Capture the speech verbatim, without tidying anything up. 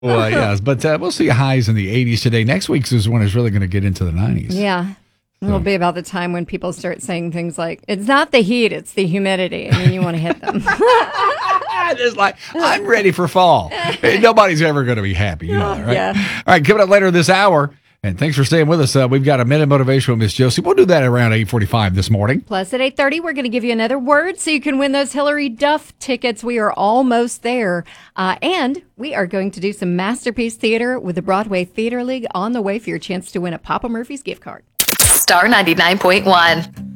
Well, yes, but uh, we'll see highs in the eighties today. Next week's is when it's really going to get into the nineties. Yeah. It'll be about the time when people start saying things like, it's not the heat, it's the humidity. And then you want to hit them. It's like, I'm ready for fall. Nobody's ever going to be happy. You know that, right? Yeah. All right, coming up later this hour, and thanks for staying with us. Uh, we've got a minute motivation with Miss Josie. We'll do that around eight forty-five this morning. Plus, at eight thirty, we're going to give you another word so you can win those Hillary Duff tickets. We are almost there. Uh, and we are going to do some Masterpiece Theater with the Broadway Theater League on the way for your chance to win a Papa Murphy's gift card. Star ninety-nine point one.